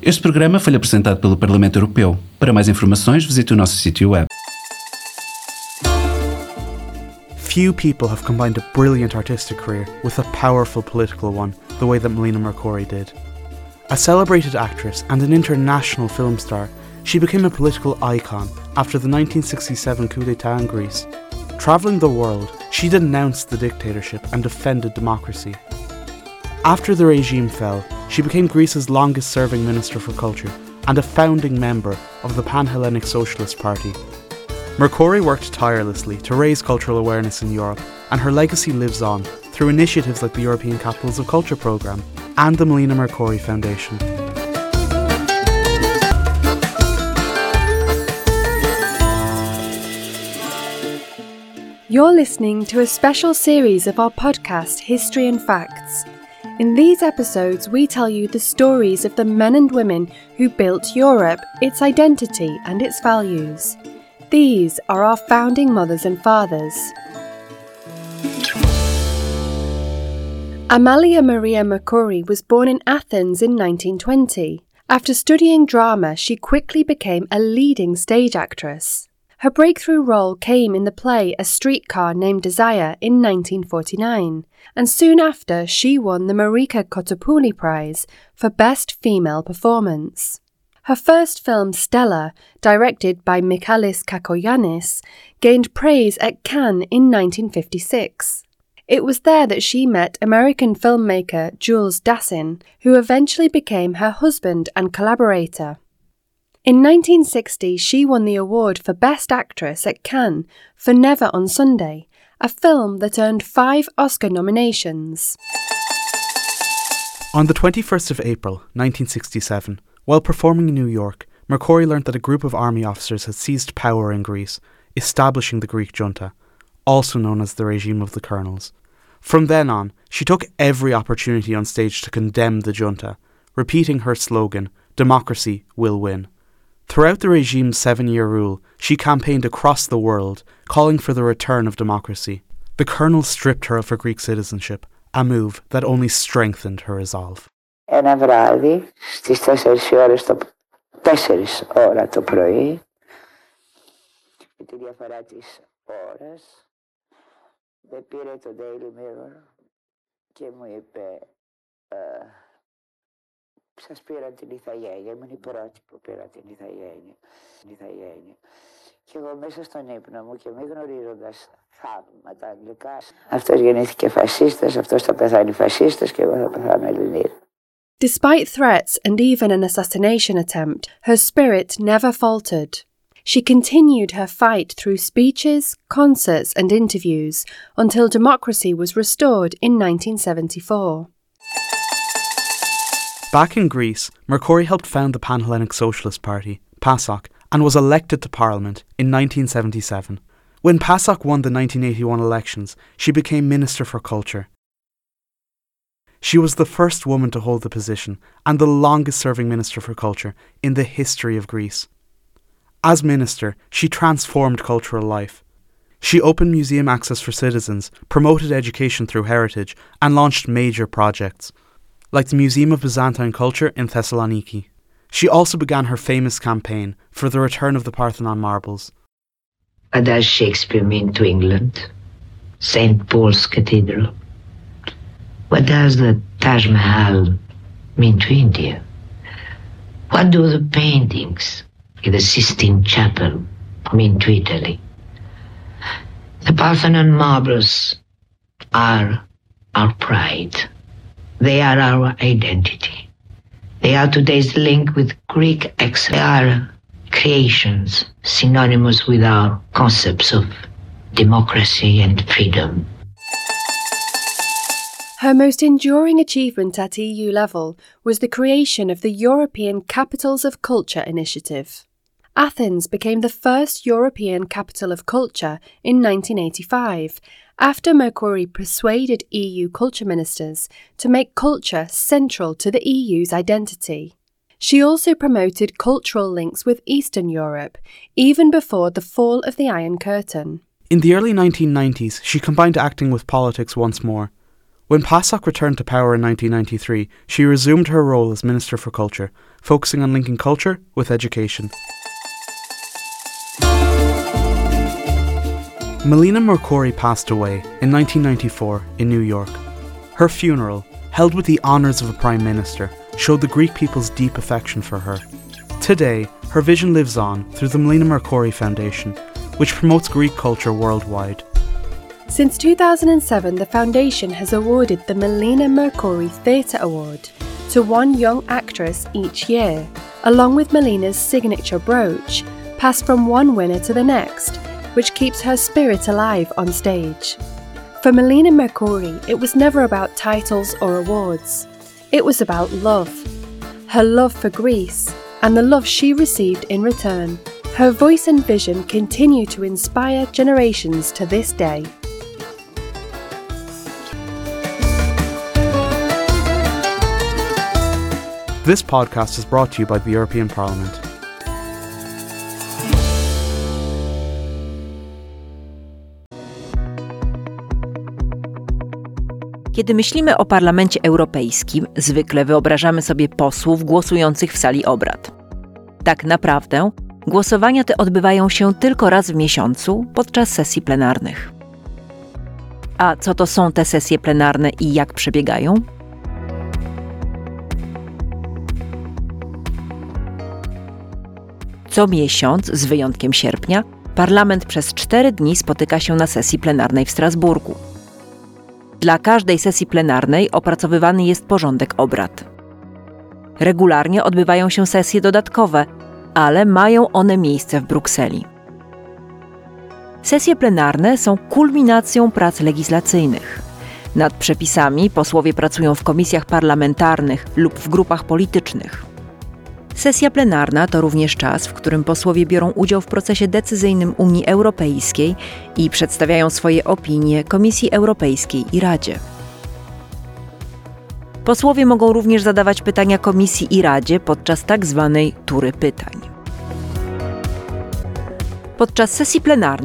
Este programa foi apresentado pelo Parlamento Europeu. Para mais informações, visite o nosso sítio web. Few people have combined a brilliant artistic career with a powerful political one, the way that Melina Mercouri did. A celebrated actress and an international film star, she became a political icon after the 1967 coup d'etat in Greece. Travelling the world, she denounced the dictatorship and defended democracy. After the regime fell, she became Greece's longest-serving Minister for Culture and a founding member of the Pan-Hellenic Socialist Party. Mercouri worked tirelessly to raise cultural awareness in Europe, and her legacy lives on through initiatives like the European Capitals of Culture programme and the Melina Mercouri Foundation. You're listening to a special series of our podcast, History and Facts. In these episodes, we tell you the stories of the men and women who built Europe, its identity and its values. These are our founding mothers and fathers. Amalia Maria Mercouri was born in Athens in 1920. After studying drama, she quickly became a leading stage actress. Her breakthrough role came in the play A Streetcar Named Desire in 1949, and soon after she won the Marika Kotopouli Prize for Best Female Performance. Her first film, Stella, directed by Michalis Kakoyannis, gained praise at Cannes in 1956. It was there that she met American filmmaker Jules Dassin, who eventually became her husband and collaborator. In 1960, she won the award for Best Actress at Cannes for Never on Sunday, a film that earned 5 Oscar nominations. On the 21st of April, 1967, while performing in New York, Mercouri learnt that a group of army officers had seized power in Greece, establishing the Greek junta, also known as the regime of the colonels. From then on, she took every opportunity on stage to condemn the junta, repeating her slogan, "Democracy will win." Throughout the regime's 7-year rule, she campaigned across the world, calling for the return of democracy. The colonels stripped her of her Greek citizenship, a move that only strengthened her resolve. Ένα βράδυ, στις 4 ώρα το πρωί, με τη διαφορά της ώρας, με πήρε το Daily Mirror και μου είπε σας πήρα την ηθαγένεια, ήμουν η πρώτη που πήρα την ηθαγένεια. Και εγώ μέσα στον ύπνο μου και μη γνωρίζοντας θαύματα αγγλικά, αυτός γεννήθηκε φασίστας, αυτός θα πεθάνει φασίστας και εγώ θα πεθάνω Ελληνίδα. Despite threats and even an assassination attempt, her spirit never faltered. She continued her fight through speeches, concerts and interviews until democracy was restored in 1974. Back in Greece, Mercouri helped found the Pan-Hellenic Socialist Party, PASOK, and was elected to Parliament in 1977. When PASOK won the 1981 elections, she became Minister for Culture. She was the first woman to hold the position and the longest-serving Minister for Culture in the history of Greece. As Minister, she transformed cultural life. She opened museum access for citizens, promoted education through heritage, and launched major projects, like the Museum of Byzantine Culture in Thessaloniki. She also began her famous campaign for the return of the Parthenon marbles. What does Shakespeare mean to England? St. Paul's Cathedral. What does the Taj Mahal mean to India? What do the paintings in the Sistine Chapel mean to Italy? The Parthenon marbles are our pride. They are our identity. They are today's link with Greek excellence. They are creations synonymous with our concepts of democracy and freedom. Her most enduring achievement at EU level was the creation of the European Capitals of Culture initiative. Athens became the first European capital of culture in 1985, after Mercouri persuaded EU culture ministers to make culture central to the EU's identity. She also promoted cultural links with Eastern Europe, even before the fall of the Iron Curtain. In the early 1990s, she combined acting with politics once more. When PASOK returned to power in 1993, she resumed her role as Minister for Culture, focusing on linking culture with education. Melina Mercouri passed away in 1994 in New York. Her funeral, held with the honours of a Prime Minister, showed the Greek people's deep affection for her. Today, her vision lives on through the Melina Mercouri Foundation, which promotes Greek culture worldwide. Since 2007, the foundation has awarded the Melina Mercouri Theatre Award to one young actress each year, along with Melina's signature brooch, passed from one winner to the next, which keeps her spirit alive on stage. For Melina Mercouri, it was never about titles or awards. It was about love. Her love for Greece and the love she received in return. Her voice and vision continue to inspire generations to this day. This podcast is brought to you by the European Parliament. Kiedy myślimy o Parlamencie Europejskim, zwykle wyobrażamy sobie posłów głosujących w sali obrad. Tak naprawdę głosowania te odbywają się tylko raz w miesiącu podczas sesji plenarnych. A co to są te sesje plenarne i jak przebiegają? Co miesiąc, z wyjątkiem sierpnia, Parlament przez 4 dni spotyka się na sesji plenarnej w Strasburgu. Dla każdej sesji plenarnej opracowywany jest porządek obrad. Regularnie odbywają się sesje dodatkowe, ale mają one miejsce w Brukseli. Sesje plenarne są kulminacją prac legislacyjnych. Nad przepisami posłowie pracują w komisjach parlamentarnych lub w grupach politycznych. Sesja plenarna to również czas, w którym posłowie biorą udział w procesie decyzyjnym Unii Europejskiej i przedstawiają swoje opinie Komisji Europejskiej i Radzie. Posłowie mogą również zadawać pytania Komisji i Radzie podczas tak zwanej tury pytań. Podczas sesji plenarnej